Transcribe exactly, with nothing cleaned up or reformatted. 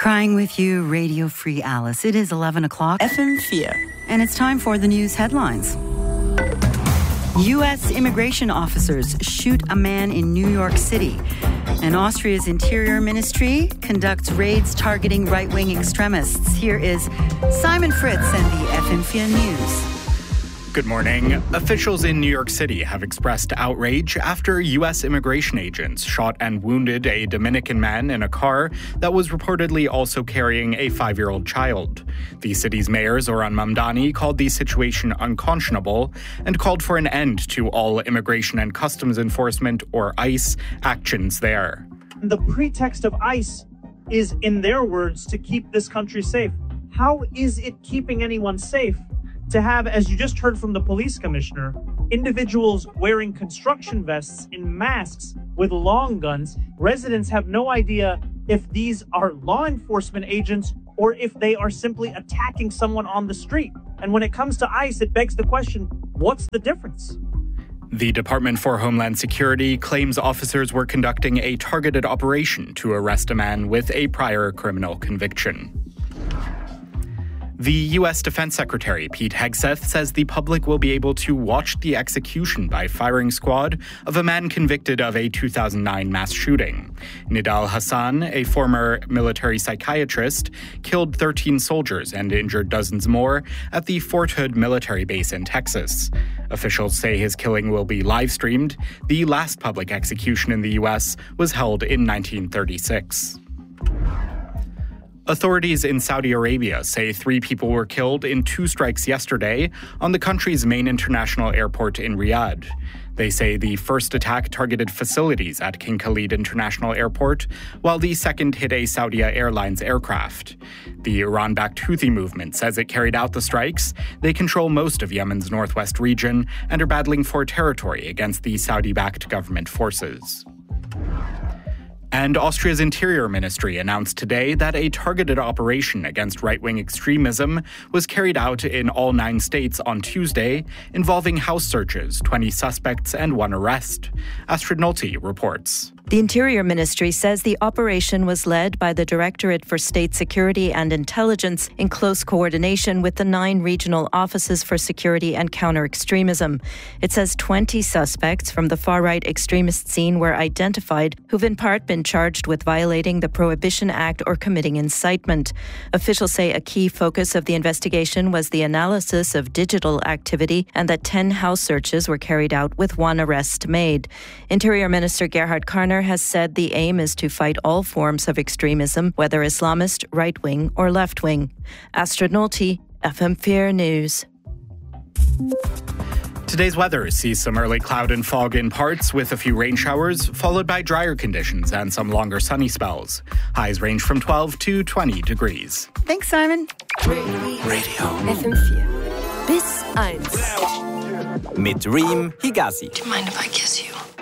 Crying with you, Radio Free Alice. It is eleven o'clock. F M four. And it's time for the news headlines. U S immigration officers shoot a man in New York City. And Austria's Interior Ministry conducts raids targeting right-wing extremists. Here is Simon Fritz and the F M four News. Good morning. Officials in New York City have expressed outrage after U S immigration agents shot and wounded a Dominican man in a car that was reportedly also carrying a five-year-old child. The city's mayor, Zoran Mamdani, called the situation unconscionable and called for an end to all Immigration and Customs Enforcement, or ICE, actions there. The pretext of ICE is, in their words, to keep this country safe. How is it keeping anyone safe to have, as you just heard from the police commissioner, individuals wearing construction vests in masks with long guns? Residents have no idea if these are law enforcement agents or if they are simply attacking someone on the street. And when it comes to ICE, it begs the question, what's the difference? The Department for Homeland Security claims officers were conducting a targeted operation to arrest a man with a prior criminal conviction. The U S Defense Secretary, Pete Hegseth, says the public will be able to watch the execution by firing squad of a man convicted of a two thousand nine mass shooting. Nidal Hassan, a former military psychiatrist, killed thirteen soldiers and injured dozens more at the Fort Hood military base in Texas. Officials say his killing will be live-streamed. The last public execution in the U S was held in nineteen thirty-six. Authorities in Saudi Arabia say three people were killed in two strikes yesterday on the country's main international airport in Riyadh. They say the first attack targeted facilities at King Khalid International Airport, while the second hit a Saudi Airlines aircraft. The Iran-backed Houthi movement says it carried out the strikes. They control most of Yemen's northwest region and are battling for territory against the Saudi-backed government forces. And Austria's Interior Ministry announced today that a targeted operation against right-wing extremism was carried out in all nine states on Tuesday, involving house searches, twenty suspects, and one arrest. Astrid Nolte reports. The Interior Ministry says the operation was led by the Directorate for State Security and Intelligence in close coordination with the nine regional offices for security and counter-extremism. It says twenty suspects from the far-right extremist scene were identified, who've in part been charged with violating the Prohibition Act or committing incitement. Officials say a key focus of the investigation was the analysis of digital activity and that ten house searches were carried out with one arrest made. Interior Minister Gerhard Karner has said the aim is to fight all forms of extremism, whether Islamist, right-wing or left-wing. Astrid Nolte, F M four News. Today's weather sees some early cloud and fog in parts with a few rain showers, followed by drier conditions and some longer sunny spells. Highs range from twelve to twenty degrees. Thanks, Simon. Radio. F M four. Bis eins. Mit Reem Higazi. Do you mind if I kiss you?